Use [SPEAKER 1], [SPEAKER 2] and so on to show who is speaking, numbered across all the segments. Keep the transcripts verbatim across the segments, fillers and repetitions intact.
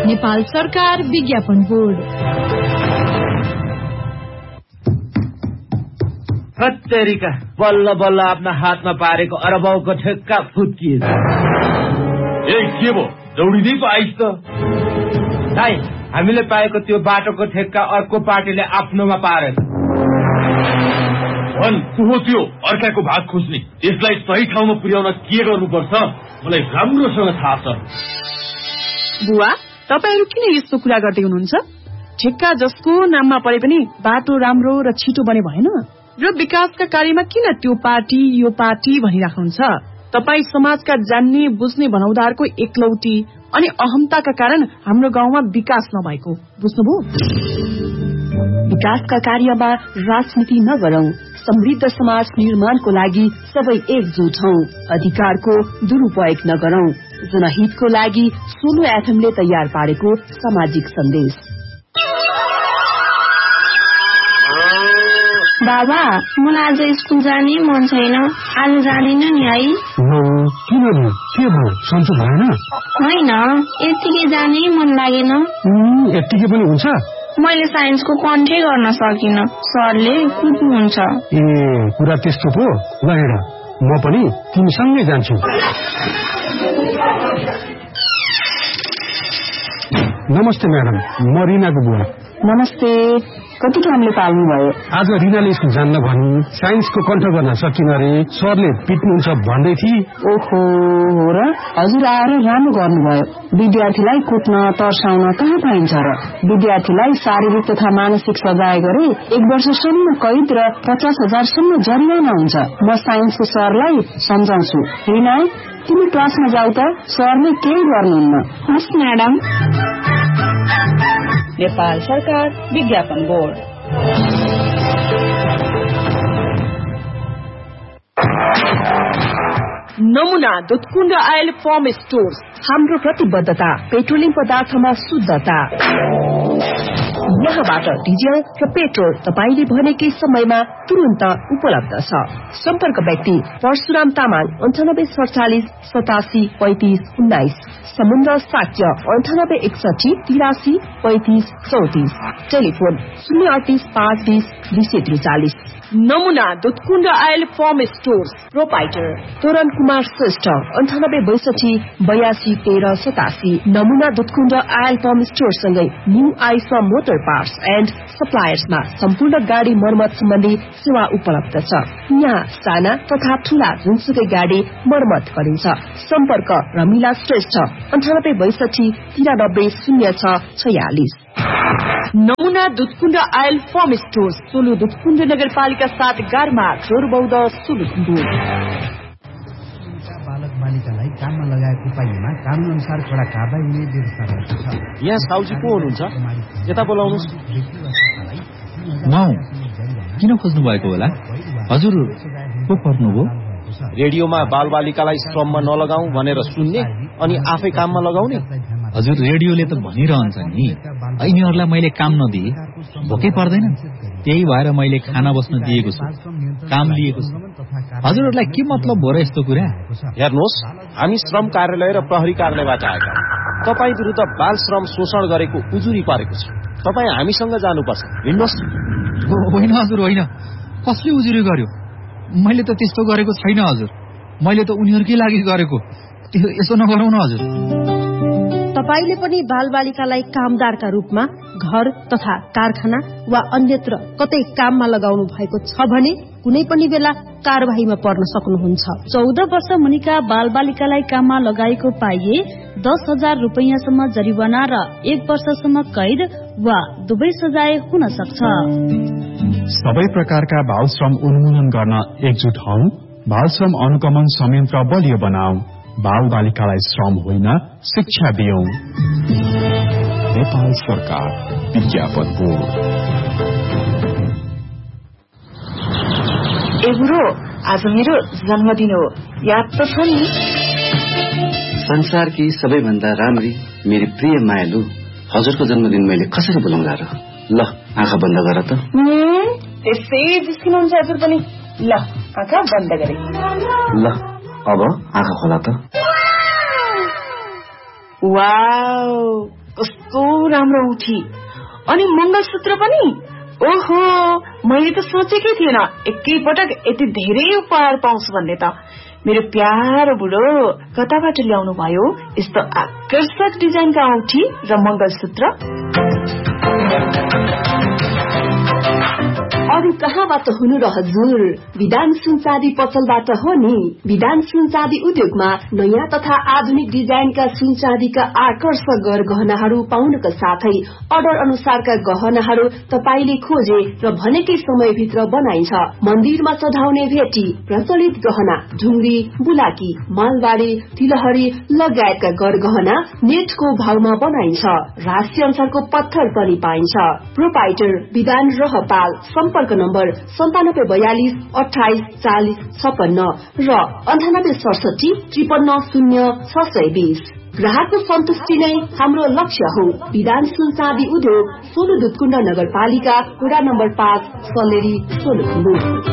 [SPEAKER 1] नेपाल सरकार विज्ञापन बोर्ड।
[SPEAKER 2] हत्तेरीका बल्ल बल्ल आफ्ना हातमा पारेको अरबौको ठेक्का फुत्किएछ।
[SPEAKER 3] ए के भो दौडिँदै पो आइस त।
[SPEAKER 2] दाइ, हामीले पाएको त्यो बाटोको ठेक्का अर्को पार्टीले आफ्नोमा पारेछ।
[SPEAKER 3] भन को हो त्यो अर्काको भाग खोज्ने? यसलाई सही ठाउँमा पुर्याउन के गर्नुपर्छ मलाई राम्रोसँग थाहा छ।
[SPEAKER 4] बुवा, तपाईहरु किन यस्तो कुरा गर्दै हुनुहुन्छ? ठेक्का जसको नाममा परे पनि बाटो राम्रो र छिटो बने भएन र विकासका कार्यमा किन त्यो पार्टी यो पार्टी भनिराख्नुहुन्छ? तपाई समाजका जान्ने बुझ्ने भनाउदारको एकलौटी अनि अहमताका कारण हाम्रो गाउँमा विकास नभएको बुझ्नुभयो?
[SPEAKER 5] विकासका कार्यमा राजनीति नगरौं, समृद्ध समाज निर्माणको लागि सबै एकजुट हौं, अधिकारको दुरुपयोग नगरौं। जनहितको लागि सोलो एफएमले तयार पारेको सामाजिक सन्देश।
[SPEAKER 6] बाबा, मलाई आज स्कुल जाने मन छैन, आज जाँदिन नि है।
[SPEAKER 7] किन नि? के भयो? सन्चो भएन?
[SPEAKER 6] होइन, यत्तिकै जानै मन लागेन।
[SPEAKER 7] यत्तिकै पनि हुन्छ?
[SPEAKER 6] मैले साइन्सको कन्ठै गर्न सकिन, सरले कुट्नुहुन्छ।
[SPEAKER 7] ए, कुरा त्यस्तो पो? ल हेर, म पनि तिमीसँगै जान्छु। नमस्ते म्याडम, म रिनाको बुवा।
[SPEAKER 5] नमस्ते, कति कामले पाल्नु भयो?
[SPEAKER 7] आज रिनाले स्कुल जान्न भनी साइन्सको कण्ठ गर्न सकिन रे, सरले पिट्नुहुन्छ भन्दै थिए।
[SPEAKER 5] ओहो, हो र? हजुर आएर राम्रो गर्नुभयो। विद्यार्थीलाई कुट्न तर्साउन कहाँ पाइन्छ र? विद्यार्थीलाई शारीरिक तथा मानसिक सजाय गरे एक वर्षसम्म कैद र पचास हजारसम्म जरिवाना हुन्छ। म साइन्सको सरलाई सम्झाउँछु। रिना, तिमी क्लासमा जाऊ त, सरले केही गर्नुहुन्न।
[SPEAKER 6] हस् म्याडम।
[SPEAKER 5] नेपाल सरकार विज्ञापन बोर्ड।
[SPEAKER 4] नमुना दुधकुण्ड आयल फर्म स्टोर्स।
[SPEAKER 5] हाम्रो प्रतिबद्धता पेट्रोलियम पदार्थमा शुद्धता। यहाँबाट डिजल र पेट्रोल तपाईले भनेकै समयमा तुरन्त उपलब्ध छ। सम्पर्क व्यक्ति परशुराम तामाङ अन्ठानब्बे सडचालिस सतासी पैंतिस उन्नाइस, समुद्र साक्य अन्ठानब्बे एकसठी तिरासी पैंतिस चौतिस, टेलिफोन शून्य अडतीस पाँच बीस बीस त्रिचालिस।
[SPEAKER 4] नमुना Dudhkund oil form stores
[SPEAKER 5] proprietor तोरण कुमार श्रेष्ठ अन्ठानब्बे बैसठी बयासी तेह्र सतासी। नमुना दुधकुण्ड आयल फर्म स्टोर सँगै न्यू आइसमा मोटर पार्ट्स एण्ड सप्लायर्समा सम्पूर्ण गाडी मर्मत सम्बन्धी सेवा उपलब्ध छ। यहाँ साना तथा ठूला जुनसुकै गाडी मर्मत गरिन्छ। सम्पर्क रमिला श्रेष्ठ अन्ठानब्बे बैसठी तिरानब्बे शून्य छ छयालिस।
[SPEAKER 4] नमुना Dudhkund oil form store Solu Dudhkund नगरपालिका सात गारमा जोरबौध सोलुखुम्बु।
[SPEAKER 8] बालक बालिकालाई काममा लगाएको पाइएमा कानून अनुसार कडा कारबाही हुने व्यवस्था रहेको छ।
[SPEAKER 9] यहाँ साउजी को हुनुहुन्छ? यता बोलाउनुस्।
[SPEAKER 10] म किन खोज्नु भएको होला? हजुर को पर्नुभयो?
[SPEAKER 9] रेडियोमा बालबालिकालाई श्रममा नलगाऊ भनेर सुन्ने अनि आफै काममा लगाउने।
[SPEAKER 10] हजुर रेडियोले त भनिरहन्छ नि, यिनीहरूलाई मैले काम नदिए भोकै पर्दैन, त्यही भएर मैले खाना बस्न दिएको छु, काम लिएको छु। हजुरहरूलाई के मतलब हो र यस्तो कुरा?
[SPEAKER 9] हेर्नुहोस्, हामी श्रम कार्यालय र प्रहरी कार्यालयबाट आएका तपाईँ विरुद्ध बाल श्रम शोषण गरेको उजुरी परेको छ। तपाईँ हामीसँग जानुपर्छ। हिँड्नुहोस्।
[SPEAKER 10] होइन हजुर होइन, कसले उजुरी गर्यो? मैले त त्यस्तो गरेको छैन हजुर, मैले त उनीहरूकै लागि गरेको। यसो नगरौँ न हजुर।
[SPEAKER 5] तपाईले पनि बालबालिकालाई कामदारका रूपमा घर तथा कारखाना वा अन्यत्र कतै काममा लगाउनु भएको छ भने कुनै पनि बेला कारबाहीमा पर्न सक्नुहुन्छ।
[SPEAKER 1] चौध वर्ष मुनिका बालबालिकालाई काममा लगाएको पाइए दस हजार रुपियाँसम्म जरिवाना र एक वर्षसम्म कैद वा दुवै सजाय हुन सक्छ।
[SPEAKER 11] सबै प्रकारका बाल श्रम उन्मूलन गर्न एकजुट हौ। बाल श्रम अनुगमन संयन्त्र बलियो बनाऊ। बाल बालिकालाई श्रम होइन शिक्षा दियौं। नेपाल सरकार विज्ञापन बोर्ड।
[SPEAKER 12] ए बुढो, आज मेरो जन्मदिन हो, याद त छ नि?
[SPEAKER 13] संसारकी सबैभन्दा राम्री मेरी प्रिय मायालु हजुरको जन्मदिन मैले कसरी बोलाउँला र? ल आँखा बन्द गर त।
[SPEAKER 12] त्यसै जिस्किनुहुन्छ हजुर पनि। ल आँखा बन्द गरे।
[SPEAKER 13] ल अब आँखा खोला त।
[SPEAKER 12] वाउ,
[SPEAKER 4] कस्तो राम्रो औठी अनि मंगलसूत्र पनि। ओहो, मैले त सोचेकै थिएन एकैपटक यति धेरै उपहार पाउँछु भन्ने त। मेरो प्यारो बुढो कताबाट ल्याउनु भयो यस्तो आकर्षक डिजाइनका औठी र मंगलसूत्र?
[SPEAKER 5] अरू कहाँबाट हुनु र हजुर, विधान सुन चाँदी पसलबाट हो नि। विधान सुन चाँदी उद्योगमा नयाँ तथा आधुनिक डिजाइनका सुन चाँदीका आकर्षक गहनाहरू पाउनका साथै अर्डर अनुसारका गहनाहरू तपाईले खोजे र भनेकै समयभित्र बनाइन्छ। मन्दिरमा चढाउने भेटी, प्रचलित गहना, ढुङ्ग्री, बुलाकी, मालबारी, तिलहरी लगायतका गरगहना नेटको भावमा बनाइन्छ। राशि अनुसारको पत्थर पनि पाइन्छ। प्रोपाइटर विधान रहपाल। सम्पर्क नम्बर सन्तानब्बे बयालिस अठाइस चालिस छपन्न र अन्ठानब्बे सडसठी त्रिपन्न शून्य छ सय बीस। ग्राहकको सन्तुष्टि नै हाम्रो लक्ष्य हो। विधान सुन चाँदी उद्योग, सोलु दुधकुण्ड नगरपालिका, वडा नम्बर पाँच, सलेरी, सोलुखुम्बु।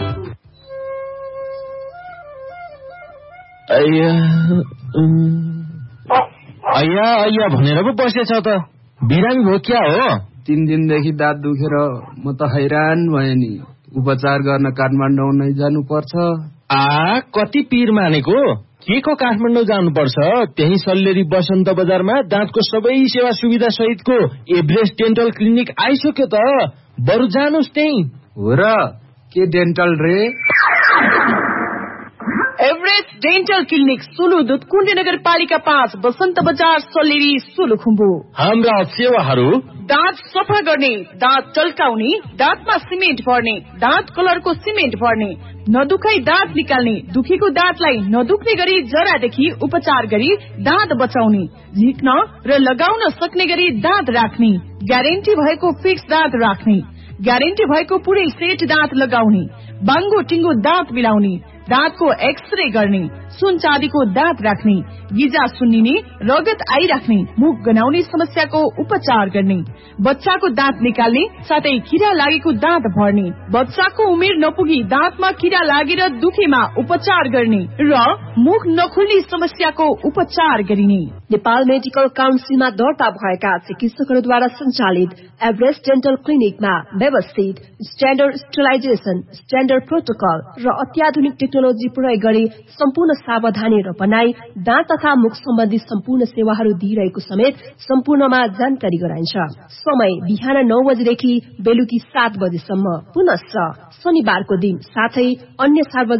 [SPEAKER 9] अय्या अय्या भनेर पो बसेछ त। बिरामी भयो क्या हो?
[SPEAKER 14] तीन दिनदेखि दाँत दुखेर म त हैरान भएँ नि। उपचार गर्न काठमाडौँ नै जानु पर्छ।
[SPEAKER 9] आ कति पीर मानेको? के को काठमाडौँ जानुपर्छ? त्यही सल्लेरी बसन्त बजारमा दाँतको सबै सेवा सुविधा सहितको एभरेस्ट डेन्टल क्लिनिक आइसक्यो त। बरु जानुस् त्यही।
[SPEAKER 14] हो र, के डेन्टल रे?
[SPEAKER 4] Everest dental clinic, Solu Dudhkund नगरपालिका पाँच, बसन्त बजार, सल्लेरी, सोलुखुम्बु।
[SPEAKER 9] हाम्रा सेवाहरू:
[SPEAKER 4] दाँत सफा गर्ने, दाँत टल्काउने, दाँतमा सिमेन्ट भर्ने, दाँत कलरको सिमेन्ट भर्ने, नदुखाई दाँत निकाल्ने, दुखेको दाँतलाई नदुख्ने गरी जरादेखि उपचार गरी दाँत बचाउने, झिक्न र लगाउन सक्ने गरी दाँत राख्ने, ग्यारेन्टी भएको फिक्स दाँत राख्ने, ग्यारेन्टी भएको पुरै सेट दाँत लगाउने, बाङ्गो टिङ्गो दाँत मिलाउने, दाँतको एक्सरे गर्ने, सुन चाँदीको दाँत राख्ने, गिजा सुन्निने, रगत आइराख्ने, मुख गनाउने समस्याको उपचार गर्ने, बच्चाको दाँत निकाल्ने, साथै किरा लागेको दाँत भर्ने, बच्चाको उमेर नपुगी दाँतमा किरा लागेर दुखेमा उपचार गर्ने र मुख नखुल्ने समस्याको उपचार गरिने।
[SPEAKER 5] नेपाल मेडिकल काउन्सिलमा दर्ता भएका चिकित्सकहरूद्वारा सञ्चालित एभरेस्ट डेन्टल क्लिनिकमा व्यवस्थित स्ट्यान्डर्ड स्टरलाइजेसन, स्ट्यान्डर्ड प्रोटोकल र अत्याधुनिक टेक्नोलोजी प्रयोग गरी सम्पूर्ण सावधानी र बनाई दाँत तथा मुख सम्बन्धी सम्पूर्ण सेवाहरू दिइरहेको समेत सम्पूर्णमा जानकारी गराइन्छ। समय बिहान नौ बजेदेखि बेलुकी सात बजेसम्म। पुनश्च शनिबारको दिन साथै अन्य सार्वजनिक